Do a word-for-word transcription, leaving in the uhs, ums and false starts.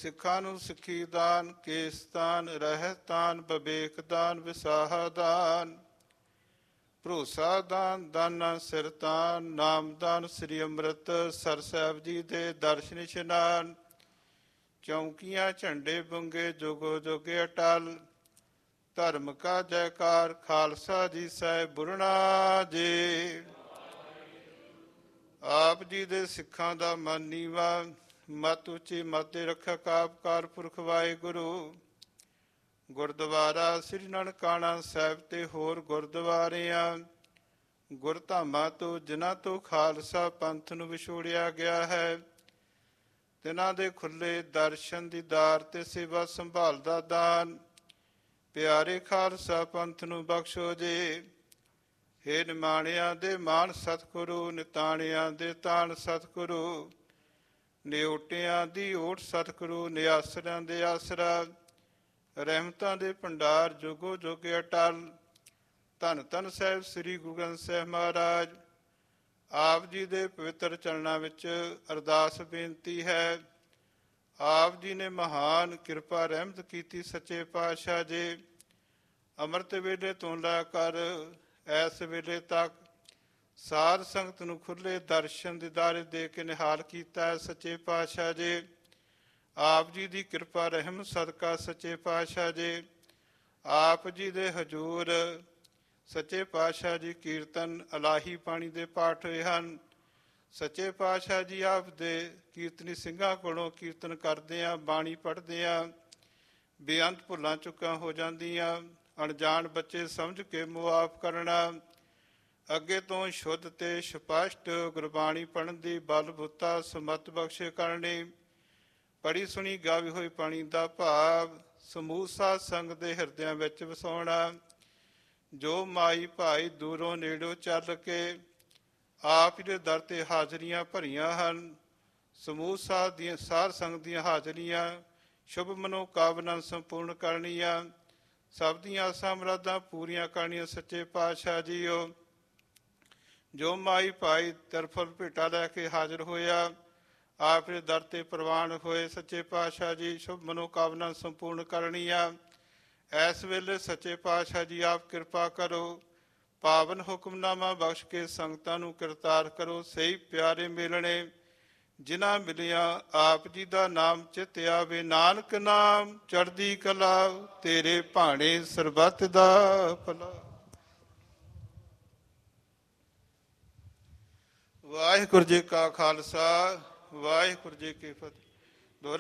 ਸਿੱਖਾਂ ਨੂੰ ਸਿੱਖੀ ਦਾਨ, ਕੇਸ ਦਾਨ, ਰਹਿਤ ਦਾਨ, ਵਿਵੇਕ ਦਾਨ, ਵਿਸਾਹਾ ਦਾਨ, ਭਰੋਸਾ ਦਾਨ, ਦਾਨਾ ਸਿਰ ਦਾਨ, ਨਾਮਦਾਨ, ਸ੍ਰੀ ਅੰਮ੍ਰਿਤਸਰ ਸਾਹਿਬ ਜੀ ਦੇ ਦਰਸ਼ਨ ਇਸ਼ਨਾਨ, ਚੌਂਕੀਆਂ ਝੰਡੇ ਬੁੰਗੇ ਜੁਗੋ ਜੁਗੇ ਅਟਲ, ਧਰਮ ਕਾ ਜੈਕਾਰ, ਖਾਲਸਾ ਜੀ ਸਾਹਿਬ ਬੁਰਨਾ ਜੀ। ਆਪ ਜੀ ਦੇ ਸਿੱਖਾਂ ਦਾ ਮਨ ਨੀਵਾ, ਮਤ ਉੱਚੀ ਮਤ ਦੇ ਰੱਖਿਆ ਆਪਕਾਰ ਪੁਰਖ ਵਾਹਿਗੁਰੂ। ਗੁਰਦੁਆਰਾ ਸ੍ਰੀ ਨਨਕਾਣਾ ਸਾਹਿਬ ਤੇ ਹੋਰ ਗੁਰਦੁਆਰਿਆਂ ਗੁਰਧਾਮਾਂ ਤੋਂ ਜਿਨ੍ਹਾਂ ਤੋਂ ਖਾਲਸਾ ਪੰਥ ਨੂੰ ਵਿਛੋੜਿਆ ਗਿਆ ਹੈ, ਤਿਨਾਂ ਦੇ ਖੁੱਲੇ ਦਰਸ਼ਨ ਦੀਦਾਰ ਤੇ ਸੇਵਾ ਸੰਭਾਲ ਦਾ ਦਾਨ ਪਿਆਰੇ ਖਾਲਸਾ ਪੰਥ ਨੂੰ ਬਖਸ਼ੋ ਜੀ। ਹੇ ਨਿਮਾਣਿਆਂ ਦੇ ਮਾਣ ਸਤਿਗੁਰੂ, ਨਿਤਾਣਿਆਂ ਦੇ ਤਾਣ ਸਤਿਗੁਰੂ, ਨਿਓਟਿਆਂ ਦੀ ਓਟ ਸਤਿਗੁਰੂ, ਨਿਆਸਰਿਆਂ ਦੇ ਆਸਰਾ, ਰਹਿਮਤਾਂ ਦੇ ਭੰਡਾਰ ਜੁਗੋ ਜੁਗੇ ਅਟਲ। ਧੰਨ ਧੰਨ ਸਾਹਿਬ ਸ੍ਰੀ ਗੁਰੂ ਗ੍ਰੰਥ ਸਾਹਿਬ ਮਹਾਰਾਜ। ਆਪ ਜੀ ਦੇ ਪਵਿੱਤਰ ਚਰਨਾਂ ਵਿੱਚ ਅਰਦਾਸ ਬੇਨਤੀ ਹੈ। ਆਪ ਜੀ ਨੇ ਮਹਾਨ ਕਿਰਪਾ ਰਹਿਮਤ ਕੀਤੀ ਸੱਚੇ ਪਾਤਸ਼ਾਹ ਜੀ। ਅੰਮ੍ਰਿਤ ਵੇਲੇ ਤੋਂ ਲੈ ਕਰ ਇਸ ਵੇਲੇ ਤੱਕ ਸਾਧ ਸੰਗਤ ਨੂੰ ਖੁੱਲੇ ਦਰਸ਼ਨ ਦੀਦਾਰੇ ਦੇ ਕੇ ਨਿਹਾਲ ਕੀਤਾ ਹੈ ਸੱਚੇ ਪਾਤਸ਼ਾਹ ਜੀ। ਆਪ ਜੀ ਦੀ ਕਿਰਪਾ ਰਹਿਮ ਸਦਕਾ ਸੱਚੇ ਪਾਤਸ਼ਾਹ ਜੀ, ਆਪ ਜੀ ਦੇ ਹਜ਼ੂਰ ਸੱਚੇ ਪਾਤਸ਼ਾਹ ਜੀ ਕੀਰਤਨ ਇਲਾਹੀ ਬਾਣੀ ਦੇ ਪਾਠ ਹੋਏ ਹਨ। ਸੱਚੇ ਪਾਤਸ਼ਾਹ ਜੀ ਆਪ ਦੇ ਕੀਰਤਨੀ ਸਿੰਘਾਂ ਕੋਲੋਂ ਕੀਰਤਨ ਕਰਦੇ ਆ, ਬਾਣੀ ਪੜ੍ਹਦੇ ਆ, ਬੇਅੰਤ ਭੁੱਲਾਂ ਚੁੱਕਾਂ ਹੋ ਜਾਂਦੀਆਂ। ਅਣਜਾਣ ਬੱਚੇ ਸਮਝ ਕੇ ਮੁਆਫ ਕਰਨਾ। ਅੱਗੇ ਤੋਂ ਸ਼ੁੱਧ ਤੇ ਸਪਸ਼ਟ ਗੁਰਬਾਣੀ ਪੜ੍ਹਨ ਦੀ ਬਲ ਬੁੱਤਾ ਸਮਤ ਬਖਸ਼ੇ ਕਰਨੀ। ਪੜ੍ਹੀ ਸੁਣੀ ਗਾਵੀ ਹੋਈ ਬਾਣੀ ਦਾ ਭਾਵ ਸਮੂਹ ਸਾਧ ਸੰਗ ਦੇ ਹਿਰਦਿਆਂ ਵਿੱਚ ਵਸਾਉਣਾ। ਜੋ ਮਾਈ ਭਾਈ ਦੂਰੋਂ ਨੇੜੋਂ ਚੱਲ ਕੇ ਆਪ ਦੇ ਦਰ ਤੇ ਹਾਜ਼ਰੀਆਂ ਭਰੀਆਂ ਹਨ, ਸਮੂਹ ਸਾਧ ਦੀਆਂ ਸਾਧ ਸੰਗਤ ਦੀਆਂ ਹਾਜ਼ਰੀਆਂ ਸ਼ੁਭ ਮਨੋਕਾਮਨਾ ਸੰਪੂਰਨ ਕਰਨੀਆਂ, ਸਭ ਦੀਆਂ ਆਸਾਂ ਮੁਰਾਦਾਂ ਪੂਰੀਆਂ ਕਰਨੀਆਂ। ਸੱਚੇ ਪਾਤਸ਼ਾਹ ਜੀਓ, ਜੋ ਮਾਈ ਭਾਈ ਤਰਫਲ ਭੇਟਾ ਲੈ ਕੇ ਹਾਜ਼ਰ ਹੋਇਆ, ਆਪ ਦੇ ਦਰ ਤੇ ਪ੍ਰਵਾਨ ਹੋਏ, ਸੱਚੇ ਪਾਤਸ਼ਾਹ ਜੀ ਸ਼ੁਭ ਮਨੋਕਾਮਨਾ ਸੰਪੂਰਨ ਕਰਨੀਆਂ। ਇਸ ਵੇਲੇ ਸੱਚੇ ਪਾਤਸ਼ਾਹ ਜੀ ਆਪ ਕਿਰਪਾ ਕਰੋ, ਪਾਵਨ ਹੁਕਮਨਾਮਾ ਬਖਸ਼ ਕੇ ਸੰਗਤਾਂ ਨੂੰ ਕਰਤਾਰ ਕਰੋ। ਸਹੀ ਪਿਆਰੇ ਮਿਲਣੇ ਜਿਨ੍ਹਾਂ ਮਿਲਿਆ ਆਪ ਜੀ ਦਾ ਨਾਮ ਚਿਤ ਆਵੇ, ਨਾਨਕ ਨਾਮ ਚੜ੍ਹਦੀ ਕਲਾ, ਤੇਰੇ ਭਾਣੇ ਸਰਬੱਤ ਦਾ ਭਲਾ। ਵਾਹਿਗੁਰੂ ਜੀ ਕਾ ਖਾਲਸਾ, ਵਾਹਿਗੁਰੂ ਜੀ ਕੀ ਫਤਿਹ।